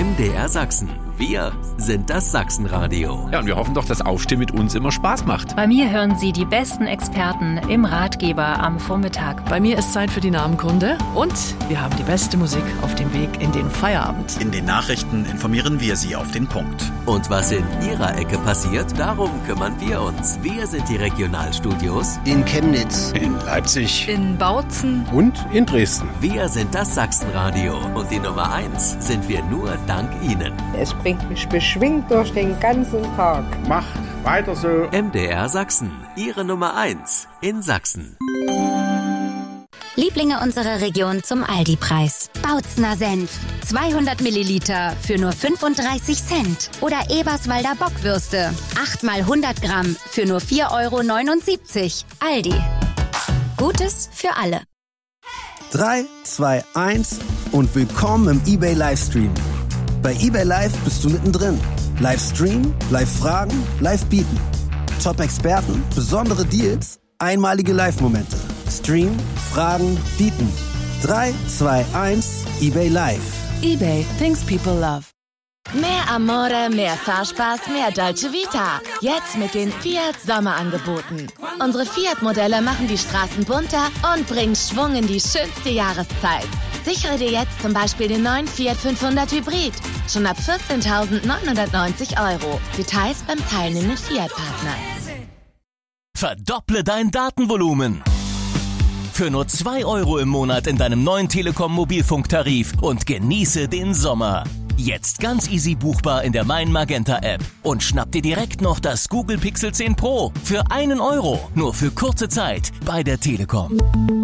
MDR Sachsen. Wir sind das Sachsenradio. Ja, und wir hoffen doch, dass Aufstehen mit uns immer Spaß macht. Bei mir hören Sie die besten Experten im Ratgeber am Vormittag. Bei mir ist Zeit für die Namenkunde und wir haben die beste Musik auf dem Weg in den Feierabend. In den Nachrichten informieren wir Sie auf den Punkt. Und was in Ihrer Ecke passiert, darum kümmern wir uns. Wir sind die Regionalstudios in Chemnitz, in Leipzig, in Bautzen und in Dresden. Wir sind das Sachsenradio und die Nummer 1 sind wir nur dank Ihnen. Es bringt mich beschwingt durch den ganzen Tag. Macht weiter so. MDR Sachsen, Ihre Nummer 1 in Sachsen. Lieblinge unserer Region zum Aldi-Preis. Bautzener Senf, 200 Milliliter für nur 35 Cent. Oder Eberswalder Bockwürste, 8 mal 100 Gramm für nur 4,79 €. Aldi. Gutes für alle. 3, 2, 1 und willkommen im eBay Livestream. Bei eBay Live bist du mittendrin. Livestream, Live-Fragen, Live-Bieten. Top-Experten, besondere Deals, einmalige Live-Momente. Stream, Fragen, Bieten. 3, 2, 1, eBay Live. eBay, things people love. Mehr Amore, mehr Fahrspaß, mehr Dolce Vita. Jetzt mit den Fiat Sommerangeboten. Unsere Fiat-Modelle machen die Straßen bunter und bringen Schwung in die schönste Jahreszeit. Sichere dir jetzt zum Beispiel den neuen Fiat 500 Hybrid. Schon ab 14.990 €. Details beim teilnehmenden Fiat-Partner. Verdopple dein Datenvolumen. Für nur 2 € im Monat in deinem neuen Telekom-Mobilfunktarif und genieße den Sommer. Jetzt ganz easy buchbar in der Mein Magenta App. Und schnapp dir direkt noch das Google Pixel 10 Pro für 1 €. Nur für kurze Zeit bei der Telekom.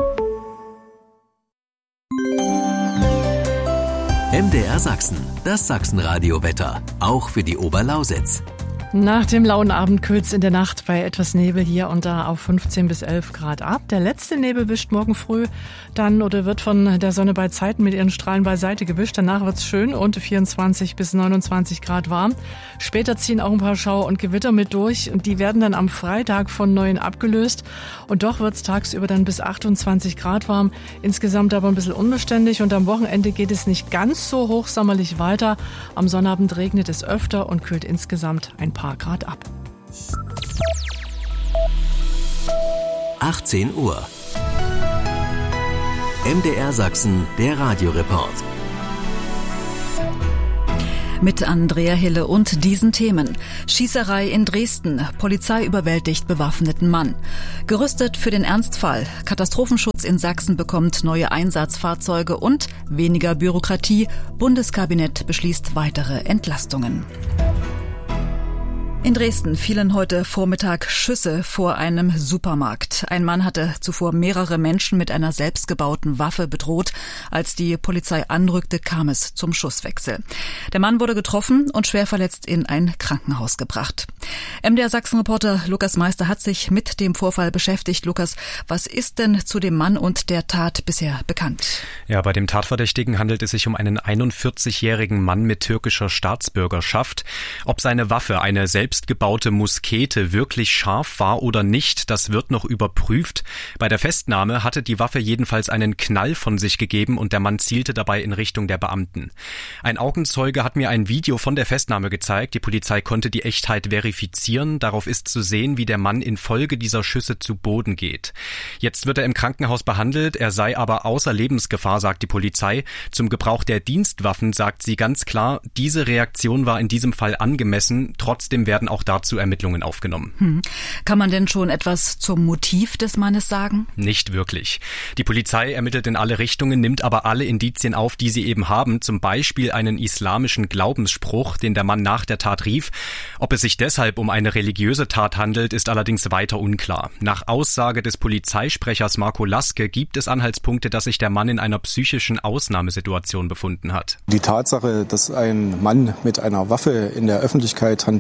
MDR Sachsen, das Sachsenradio-Wetter. Auch für die Oberlausitz. Nach dem lauen Abend kühlt's in der Nacht bei etwas Nebel hier und da auf 15 bis 11 Grad ab. Der letzte Nebel wischt morgen früh dann oder wird von der Sonne bei Zeiten mit ihren Strahlen beiseite gewischt. Danach wird's schön und 24 bis 29 Grad warm. Später ziehen auch ein paar Schauer und Gewitter mit durch und die werden dann am Freitag von Neuen abgelöst. Und doch wird's tagsüber dann bis 28 Grad warm. Insgesamt aber ein bisschen unbeständig und am Wochenende geht es nicht ganz so hochsommerlich weiter. Am Sonnabend regnet es öfter und kühlt insgesamt ein paar Grad ab. 18 Uhr. MDR Sachsen, der Radioreport. Mit Andrea Hille und diesen Themen. Schießerei in Dresden. Polizei überwältigt bewaffneten Mann. Gerüstet für den Ernstfall. Katastrophenschutz in Sachsen bekommt neue Einsatzfahrzeuge und weniger Bürokratie. Bundeskabinett beschließt weitere Entlastungen. In Dresden fielen heute Vormittag Schüsse vor einem Supermarkt. Ein Mann hatte zuvor mehrere Menschen mit einer selbstgebauten Waffe bedroht. Als die Polizei anrückte, kam es zum Schusswechsel. Der Mann wurde getroffen und schwer verletzt in ein Krankenhaus gebracht. MDR Sachsen-Reporter Lukas Meister hat sich mit dem Vorfall beschäftigt. Lukas, was ist denn zu dem Mann und der Tat bisher bekannt? Ja, bei dem Tatverdächtigen handelt es sich um einen 41-jährigen Mann mit türkischer Staatsbürgerschaft. Ob seine Waffe, eine selbstgebaute Muskete, wirklich scharf war oder nicht, das wird noch überprüft. Bei der Festnahme hatte die Waffe jedenfalls einen Knall von sich gegeben und der Mann zielte dabei in Richtung der Beamten. Ein Augenzeuge hat mir ein Video von der Festnahme gezeigt. Die Polizei konnte die Echtheit verifizieren. Darauf ist zu sehen, wie der Mann infolge dieser Schüsse zu Boden geht. Jetzt wird er im Krankenhaus behandelt. Er sei aber außer Lebensgefahr, sagt die Polizei. Zum Gebrauch der Dienstwaffen sagt sie ganz klar, diese Reaktion war in diesem Fall angemessen. Trotzdem werden auch dazu Ermittlungen aufgenommen. Kann man denn schon etwas zum Motiv des Mannes sagen? Nicht wirklich. Die Polizei ermittelt in alle Richtungen, nimmt aber alle Indizien auf, die sie eben haben. Zum Beispiel einen islamischen Glaubensspruch, den der Mann nach der Tat rief. Ob es sich deshalb um eine religiöse Tat handelt, ist allerdings weiter unklar. Nach Aussage des Polizeisprechers Marco Laske gibt es Anhaltspunkte, dass sich der Mann in einer psychischen Ausnahmesituation befunden hat. Die Tatsache, dass ein Mann mit einer Waffe in der Öffentlichkeit hantiert,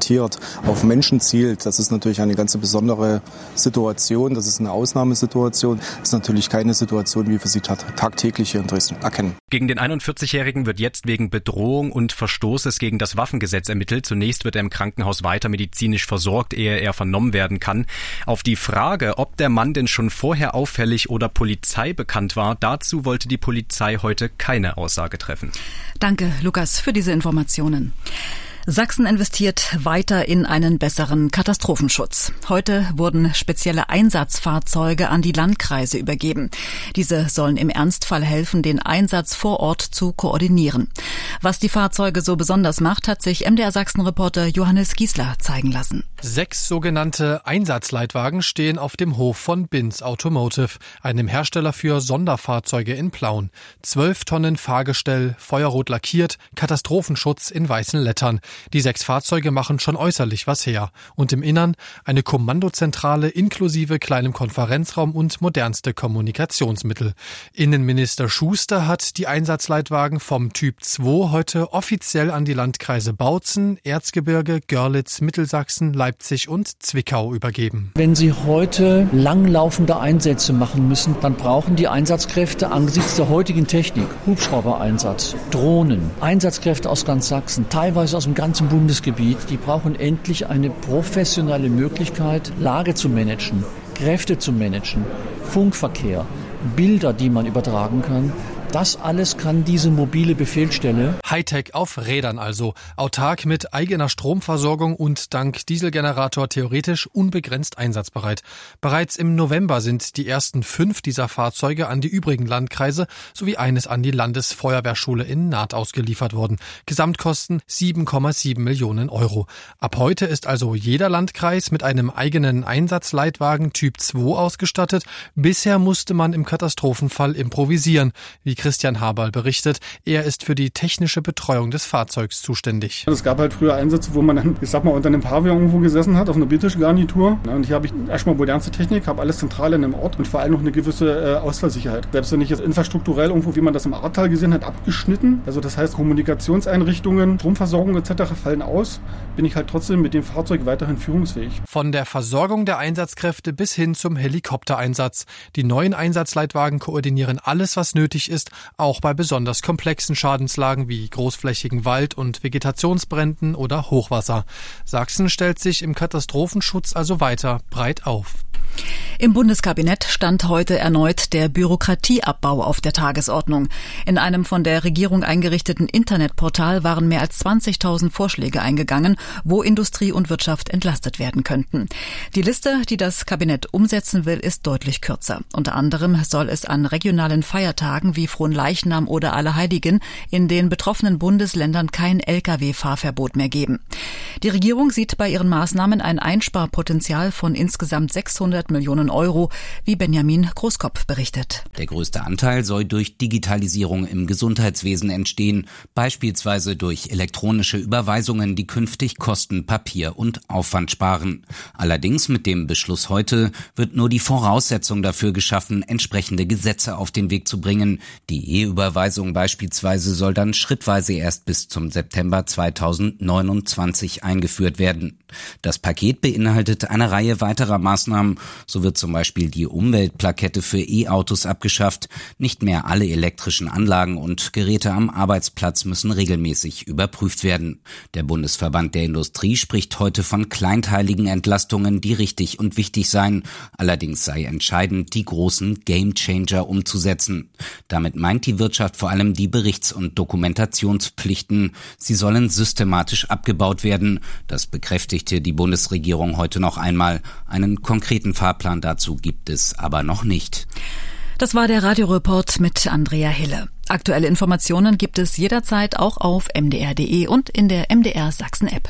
auf Menschen zielt. Das ist natürlich eine ganz besondere Situation. Das ist eine Ausnahmesituation. Das ist natürlich keine Situation, wie wir sie tagtäglich hier in Dresden erkennen. Gegen den 41-Jährigen wird jetzt wegen Bedrohung und Verstoßes gegen das Waffengesetz ermittelt. Zunächst wird er im Krankenhaus weiter medizinisch versorgt, ehe er vernommen werden kann. Auf die Frage, ob der Mann denn schon vorher auffällig oder Polizei bekannt war, dazu wollte die Polizei heute keine Aussage treffen. Danke, Lukas, für diese Informationen. Sachsen investiert weiter in einen besseren Katastrophenschutz. Heute wurden spezielle Einsatzfahrzeuge an die Landkreise übergeben. Diese sollen im Ernstfall helfen, den Einsatz vor Ort zu koordinieren. Was die Fahrzeuge so besonders macht, hat sich MDR-Sachsen-Reporter Johannes Giesler zeigen lassen. 6 sogenannte Einsatzleitwagen stehen auf dem Hof von Binz Automotive, einem Hersteller für Sonderfahrzeuge in Plauen. 12 Tonnen Fahrgestell, feuerrot lackiert, Katastrophenschutz in weißen Lettern. Die 6 Fahrzeuge machen schon äußerlich was her. Und im Innern eine Kommandozentrale inklusive kleinem Konferenzraum und modernste Kommunikationsmittel. Innenminister Schuster hat die Einsatzleitwagen vom Typ 2 heute offiziell an die Landkreise Bautzen, Erzgebirge, Görlitz, Mittelsachsen, Leipzig und Zwickau übergeben. Wenn Sie heute langlaufende Einsätze machen müssen, dann brauchen die Einsatzkräfte angesichts der heutigen Technik, Hubschraubereinsatz, Drohnen, Einsatzkräfte aus ganz Sachsen, teilweise aus dem ganzen Bundesgebiet, die brauchen endlich eine professionelle Möglichkeit, Lage zu managen, Kräfte zu managen, Funkverkehr, Bilder, die man übertragen kann. Das alles kann diese mobile Befehlsstelle. Hightech auf Rädern also. Autark mit eigener Stromversorgung und dank Dieselgenerator theoretisch unbegrenzt einsatzbereit. Bereits im November sind die ersten 5 dieser Fahrzeuge an die übrigen Landkreise sowie eines an die Landesfeuerwehrschule in Naht ausgeliefert worden. Gesamtkosten 7,7 Millionen Euro. Ab heute ist also jeder Landkreis mit einem eigenen Einsatzleitwagen Typ 2 ausgestattet. Bisher musste man im Katastrophenfall improvisieren, wie Christian Haberl berichtet. Er ist für die technische Betreuung des Fahrzeugs zuständig. Es gab halt früher Einsätze, wo man dann, unter einem Pavillon irgendwo gesessen hat, auf einer Biertischgarnitur. Und hier habe ich erstmal modernste Technik, habe alles zentral in einem Ort und vor allem noch eine gewisse Ausfallsicherheit. Selbst wenn ich jetzt infrastrukturell irgendwo, wie man das im Ahrtal gesehen hat, abgeschnitten, also das heißt Kommunikationseinrichtungen, Stromversorgung etc. fallen aus, bin ich halt trotzdem mit dem Fahrzeug weiterhin führungsfähig. Von der Versorgung der Einsatzkräfte bis hin zum Helikoptereinsatz. Die neuen Einsatzleitwagen koordinieren alles, was nötig ist, auch bei besonders komplexen Schadenslagen wie großflächigen Wald- und Vegetationsbränden oder Hochwasser. Sachsen stellt sich im Katastrophenschutz also weiter breit auf. Im Bundeskabinett stand heute erneut der Bürokratieabbau auf der Tagesordnung. In einem von der Regierung eingerichteten Internetportal waren mehr als 20.000 Vorschläge eingegangen, wo Industrie und Wirtschaft entlastet werden könnten. Die Liste, die das Kabinett umsetzen will, ist deutlich kürzer. Unter anderem soll es an regionalen Feiertagen wie Fronleichnam oder Allerheiligen in den betroffenen Bundesländern kein Lkw-Fahrverbot mehr geben. Die Regierung sieht bei ihren Maßnahmen ein Einsparpotenzial von insgesamt 600 Millionen Euro, wie Benjamin Großkopf berichtet. Der größte Anteil soll durch Digitalisierung im Gesundheitswesen entstehen, beispielsweise durch elektronische Überweisungen, die künftig Kosten, Papier und Aufwand sparen. Allerdings mit dem Beschluss heute wird nur die Voraussetzung dafür geschaffen, entsprechende Gesetze auf den Weg zu bringen. Die E-Überweisung beispielsweise soll dann schrittweise erst bis zum September 2029 eingeführt werden. Das Paket beinhaltet eine Reihe weiterer Maßnahmen. So wird zum Beispiel die Umweltplakette für E-Autos abgeschafft. Nicht mehr alle elektrischen Anlagen und Geräte am Arbeitsplatz müssen regelmäßig überprüft werden. Der Bundesverband der Industrie spricht heute von kleinteiligen Entlastungen, die richtig und wichtig seien. Allerdings sei entscheidend, die großen Gamechanger umzusetzen. Damit meint die Wirtschaft vor allem die Berichts- und Dokumentationspflichten. Sie sollen systematisch abgebaut werden. Das bekräftigte die Bundesregierung heute noch einmal. Einen konkreten Fahrplan dazu gibt es aber noch nicht. Das war der Radioreport mit Andrea Hille. Aktuelle Informationen gibt es jederzeit auch auf mdr.de und in der MDR Sachsen App.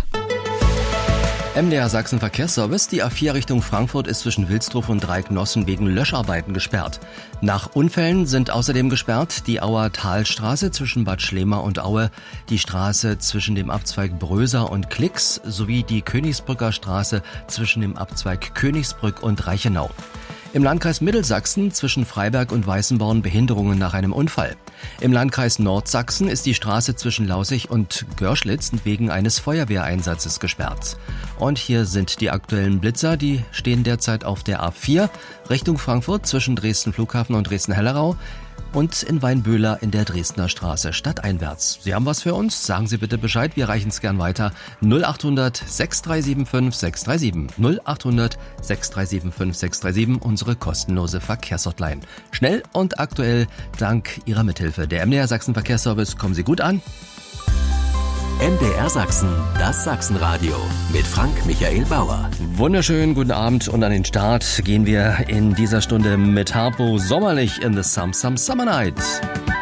MDR Sachsen Verkehrsservice. Die A4 Richtung Frankfurt ist zwischen Wilsdruf und Dreiecknossen wegen Löscharbeiten gesperrt. Nach Unfällen sind außerdem gesperrt die Auer Talstraße zwischen Bad Schlema und Aue, die Straße zwischen dem Abzweig Bröser und Klix sowie die Königsbrücker Straße zwischen dem Abzweig Königsbrück und Reichenau. Im Landkreis Mittelsachsen zwischen Freiberg und Weißenborn Behinderungen nach einem Unfall. Im Landkreis Nordsachsen ist die Straße zwischen Laußig und Görschlitz wegen eines Feuerwehreinsatzes gesperrt. Und hier sind die aktuellen Blitzer, die stehen derzeit auf der A4 Richtung Frankfurt zwischen Dresden Flughafen und Dresden-Hellerau und in Weinböhler in der Dresdner Straße stadteinwärts. Sie haben was für uns? Sagen Sie bitte Bescheid, wir reichen es gern weiter. 0800 6375 637. 0800 6375 637, unsere kostenlose Verkehrshotline. Schnell und aktuell dank Ihrer Mithilfe. Der MDR Sachsen Verkehrsservice, kommen Sie gut an. MDR Sachsen, das Sachsenradio mit Frank-Michael Bauer. Wunderschönen guten Abend und an den Start gehen wir in dieser Stunde mit Harpo sommerlich in the Summer Night.